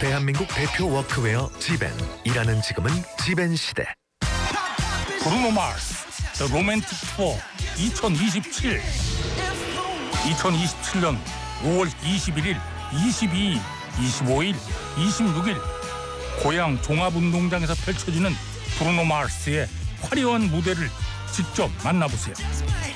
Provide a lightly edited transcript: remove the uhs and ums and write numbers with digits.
대한민국 대표 워크웨어 지벤. 일하는 지금은 지벤 시대. 브루노 마스 The Romantic Tour 2027. 2027년 5월 21일, 22일, 25일, 26일 고향 종합운동장에서 펼쳐지는 브루노 마스의 화려한 무대를 직접 만나보세요.